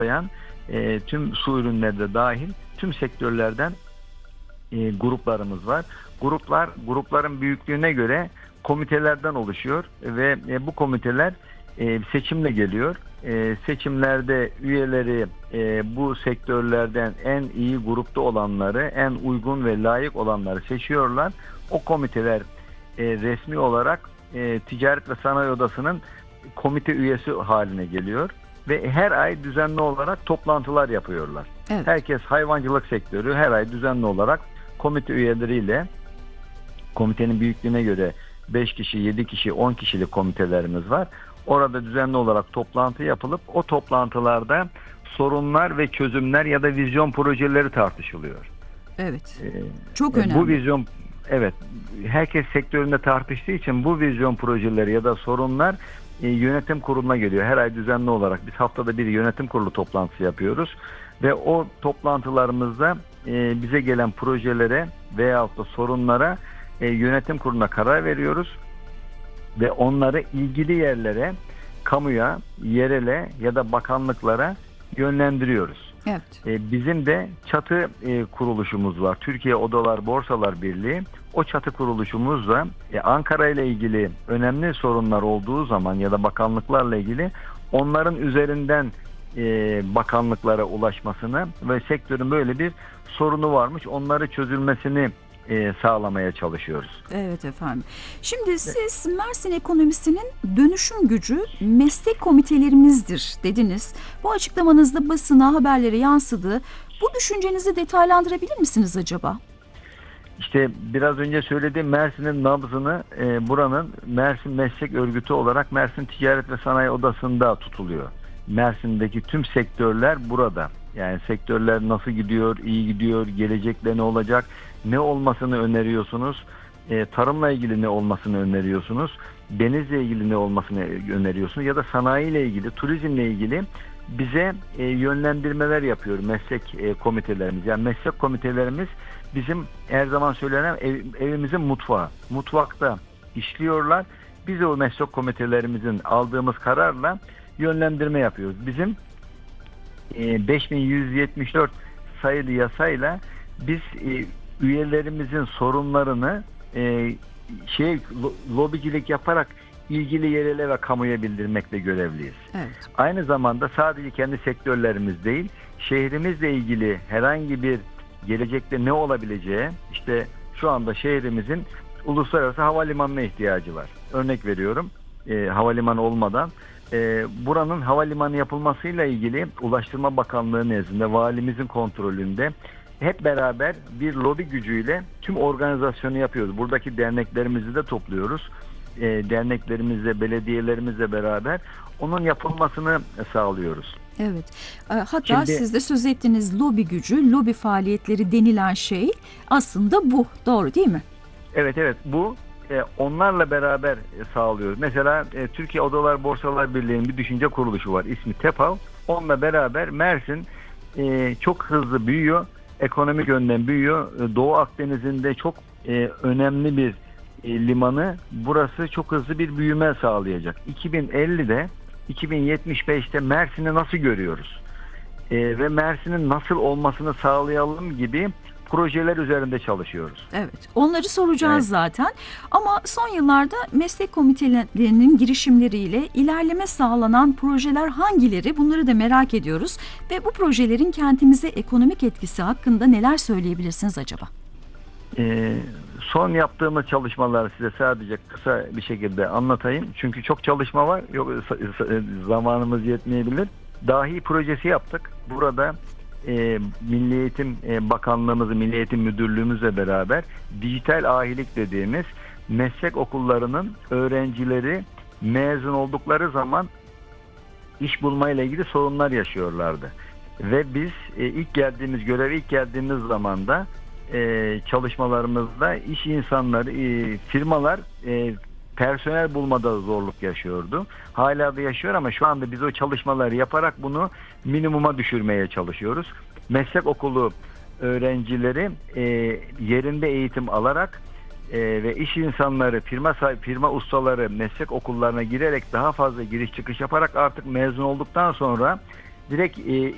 tüm su ürünleri de dahil tüm sektörlerden gruplarımız var. Grupların büyüklüğüne göre komitelerden oluşuyor ve bu komiteler seçimle geliyor. Seçimlerde üyeleri bu sektörlerden en iyi grupta olanları, en uygun ve layık olanları seçiyorlar. O komiteler resmi olarak Ticaret ve Sanayi Odası'nın komite üyesi haline geliyor ve her ay düzenli olarak toplantılar yapıyorlar. Evet. Herkes, hayvancılık sektörü her ay düzenli olarak komite üyeleriyle, komitenin büyüklüğüne göre 5 kişi, 7 kişi, 10 kişilik komitelerimiz var. Orada düzenli olarak toplantı yapılıp o toplantılarda sorunlar ve çözümler ya da vizyon projeleri tartışılıyor. Evet. Çok önemli. Bu vizyon, evet, herkes sektöründe tartıştığı için bu vizyon projeleri ya da sorunlar yönetim kuruluna geliyor. Her ay düzenli olarak biz haftada bir yönetim kurulu toplantısı yapıyoruz ve o toplantılarımızda bize gelen projelere veyahut da sorunlara yönetim kuruluna karar veriyoruz ve onları ilgili yerlere, kamuya, yerele ya da bakanlıklara yönlendiriyoruz. Evet. Bizim de çatı kuruluşumuz var. Türkiye Odalar Borsalar Birliği. O çatı kuruluşumuzla Ankara ile ilgili önemli sorunlar olduğu zaman ya da bakanlıklarla ilgili onların üzerinden bakanlıklara ulaşmasını ve sektörün böyle bir sorunu varmış, onları çözülmesini sağlamaya çalışıyoruz. Evet efendim. Şimdi siz Mersin ekonomisinin dönüşüm gücü meslek komitelerimizdir dediniz. Bu açıklamanızda basına, haberlere yansıdı. Bu düşüncenizi detaylandırabilir misiniz acaba? İşte biraz önce söylediğim Mersin'in nabzını buranın Mersin Meslek Örgütü olarak Mersin Ticaret ve Sanayi Odası'nda tutuluyor. Mersin'deki tüm sektörler burada. Yani sektörler nasıl gidiyor, iyi gidiyor, gelecekte ne olacak, ne olmasını öneriyorsunuz, tarımla ilgili ne olmasını öneriyorsunuz, denizle ilgili ne olmasını öneriyorsunuz ya da sanayiyle ilgili, turizmle ilgili bize yönlendirmeler yapıyor meslek komitelerimiz. Yani meslek komitelerimiz bizim her zaman söylenen evimizin mutfağı. Mutfakta işliyorlar. Biz o meslek komitelerimizin aldığımız kararla yönlendirme yapıyoruz. Bizim 5174 sayılı yasayla biz üyelerimizin sorunlarını lobicilik yaparak ilgili yerele ve kamuya bildirmekle görevliyiz. Evet. Aynı zamanda sadece kendi sektörlerimiz değil, şehrimizle ilgili herhangi bir gelecekte ne olabileceği, işte şu anda şehrimizin uluslararası havalimanına ihtiyacı var. Örnek veriyorum, havalimanı olmadan buranın havalimanı yapılmasıyla ilgili Ulaştırma Bakanlığı nezdinde, valimizin kontrolünde hep beraber bir lobi gücüyle tüm organizasyonu yapıyoruz. Buradaki derneklerimizi de topluyoruz. Derneklerimizle, belediyelerimizle beraber onun yapılmasını sağlıyoruz. Evet. Hatta siz de söz ettiğiniz lobi gücü, lobi faaliyetleri denilen şey aslında bu. Doğru değil mi? Evet. Bu onlarla beraber sağlıyoruz. Mesela Türkiye Odalar Borsalar Birliği'nin bir düşünce kuruluşu var. İsmi TEPAV. Onunla beraber Mersin çok hızlı büyüyor. Ekonomik yönden büyüyor. Doğu Akdeniz'in çok önemli bir limanı. Burası çok hızlı bir büyüme sağlayacak. 2050'de 2075'te Mersin'i nasıl görüyoruz? Ve Mersin'in nasıl olmasını sağlayalım gibi projeler üzerinde çalışıyoruz. Evet, onları soracağız zaten. Ama son yıllarda meslek komitelerinin girişimleriyle ilerleme sağlanan projeler hangileri? Bunları da merak ediyoruz. Ve bu projelerin kentimize ekonomik etkisi hakkında neler söyleyebilirsiniz acaba? Son yaptığımız çalışmaları size sadece kısa bir şekilde anlatayım. Çünkü çok çalışma var. Zamanımız yetmeyebilir. Dahi projesi yaptık. Burada Milli Eğitim Bakanlığımızı, Milli Eğitim Müdürlüğümüzle beraber dijital ahilik dediğimiz meslek okullarının öğrencileri mezun oldukları zaman iş bulmayla ilgili sorunlar yaşıyorlardı. Ve biz ilk geldiğimiz zamanda çalışmalarımızda iş insanları, firmalar personel bulmada zorluk yaşıyordu. Hala da yaşıyor ama şu anda biz o çalışmaları yaparak bunu minimuma düşürmeye çalışıyoruz. Meslek okulu öğrencileri yerinde eğitim alarak ve iş insanları, firma ustaları meslek okullarına girerek daha fazla giriş çıkış yaparak artık mezun olduktan sonra direkt